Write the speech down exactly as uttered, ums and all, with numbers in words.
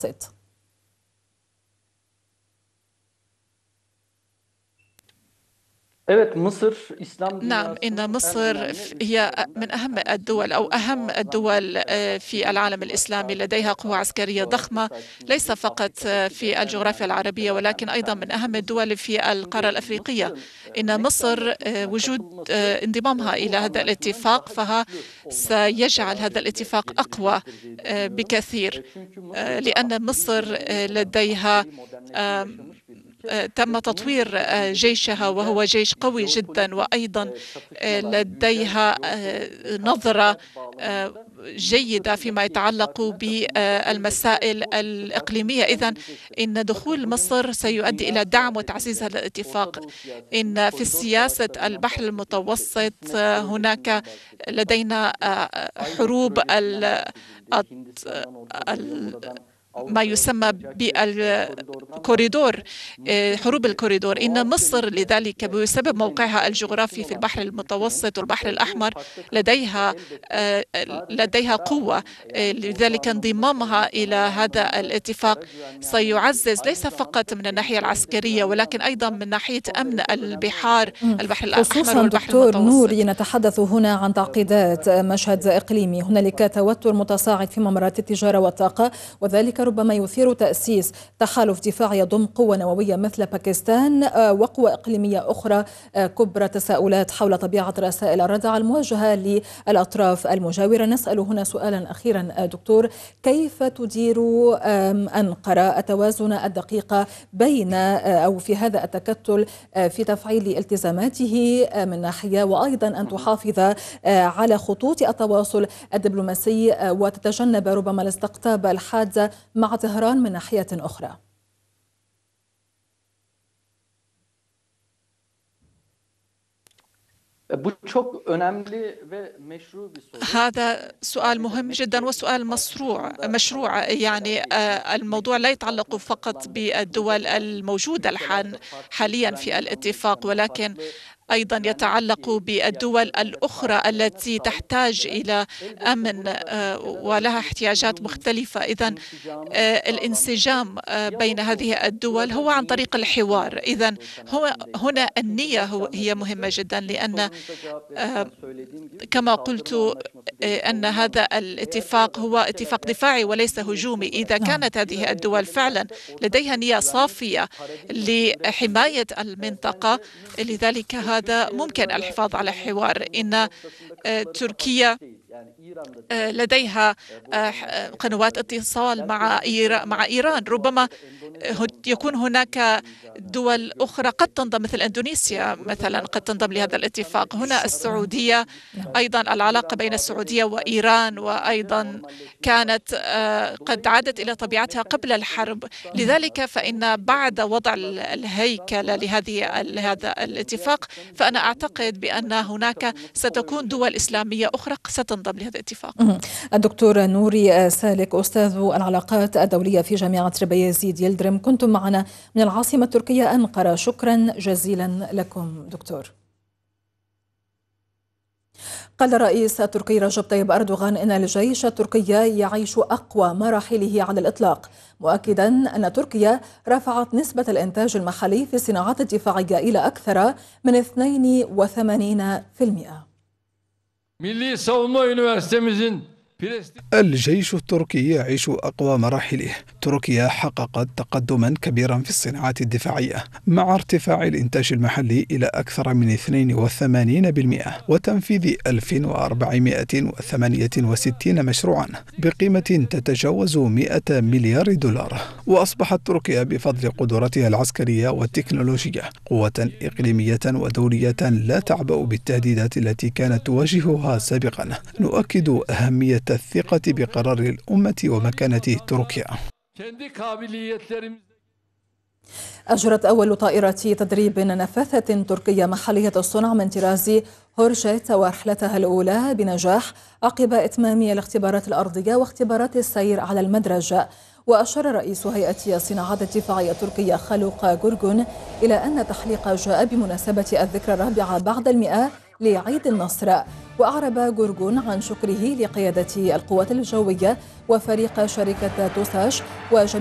المتوسط. نعم، إن مصر هي من أهم الدول أو أهم الدول في العالم الإسلامي، لديها قوة عسكرية ضخمة ليس فقط في الجغرافيا العربية ولكن أيضا من أهم الدول في القارة الأفريقية. إن مصر وجود انضمامها إلى هذا الاتفاق فها سيجعل هذا الاتفاق أقوى بكثير، لأن مصر لديها تم تطوير جيشها وهو جيش قوي جدا، وأيضا لديها نظرة جيدة فيما يتعلق بالمسائل الإقليمية. إذن إن دخول مصر سيؤدي إلى دعم وتعزيز هذا الاتفاق. إن في سياسة البحر المتوسط هناك لدينا حروب ال ما يسمى بالكوريدور، حروب الكوريدور. إن مصر لذلك بسبب موقعها الجغرافي في البحر المتوسط والبحر الأحمر لديها لديها قوة، لذلك انضمامها إلى هذا الاتفاق سيعزز ليس فقط من الناحية العسكرية ولكن أيضا من ناحية أمن البحار، البحر الأحمر والبحر دكتور المتوسط. نوري، نتحدث هنا عن تعقيدات مشهد إقليمي، هنالك توتر متصاعد في ممرات التجارة والطاقة، وذلك ربما يثير تأسيس تحالف دفاعي يضم قوة نووية مثل باكستان وقوى إقليمية أخرى كبرى. تساؤلات حول طبيعة رسائل الردع الموجهة للأطراف المجاورة. نسأل هنا سؤالا أخيرا دكتور، كيف تدير أنقرة التوازن الدقيق بين أو في هذا التكتل في تفعيل التزاماته من ناحية، وأيضا أن تحافظ على خطوط التواصل الدبلوماسي وتتجنب ربما الاستقطاب الحاد مع طهران من ناحية أخرى؟ هذا سؤال مهم جدا وسؤال مشروع مشروع يعني الموضوع لا يتعلق فقط بالدول الموجودة الحال حاليا في الاتفاق، ولكن أيضا يتعلق بالدول الأخرى التي تحتاج إلى أمن ولها احتياجات مختلفة. إذن الانسجام بين هذه الدول هو عن طريق الحوار. إذن هو هنا النية هي مهمة جدا، لأن كما قلت أن هذا الاتفاق هو اتفاق دفاعي وليس هجومي. إذا كانت هذه الدول فعلا لديها نية صافية لحماية المنطقة، لذلك هذا ممكن الحفاظ على حوار. إن تركيا لديها قنوات اتصال مع مع إيران، ربما يكون هناك دول أخرى قد تنضم مثل إندونيسيا مثلا قد تنضم لهذا الاتفاق. هنا السعودية أيضا، العلاقة بين السعودية وإيران وأيضا كانت قد عادت إلى طبيعتها قبل الحرب، لذلك فإن بعد وضع الهيكل لهذه هذا الاتفاق فأنا أعتقد بأن هناك ستكون دول إسلامية أخرى ستنضم لهذا الاتفاق. الدكتور نوري سالك، أستاذ العلاقات الدولية في جامعة بايزيد يلدرم، كنتم معنا من العاصمة التركية أنقرة. شكرا جزيلا لكم دكتور. قال الرئيس التركي رجب طيب أردوغان إن الجيش التركي يعيش أقوى مراحله على الإطلاق، مؤكدا أن تركيا رفعت نسبة الإنتاج المحلي في الصناعات الدفاعية إلى أكثر من اثنين وثمانين بالمئة. الجيش التركي يعيش أقوى مراحله. تركيا حققت تقدما كبيرا في الصناعات الدفاعية مع ارتفاع الإنتاج المحلي إلى أكثر من اثنين وثمانين بالمئة وتنفيذ ألف وأربعمئة وثمانية وستين مشروعا بقيمة تتجاوز مئة مليار دولار. وأصبحت تركيا بفضل قدراتها العسكرية والتكنولوجية قوة إقليمية ودولية لا تعبأ بالتهديدات التي كانت تواجهها سابقا. نؤكد أهمية الثقة بقرار الأمة ومكانة تركيا. أجرت أول طائرة تدريب نفاثة تركية محلية الصنع من طراز هورشيت ورحلتها الأولى بنجاح عقب إتمام الاختبارات الأرضية واختبارات السير على المدرج. وأشار رئيس هيئة الصناعات الدفاعية التركية خلوق جورجون إلى أن التحليق جاء بمناسبة الذكرى الرابعة بعد المئة لعيد النصر. وأعرب جورجون عن شكره لقيادة القوات الجوية وفريق شركة توساش وجميع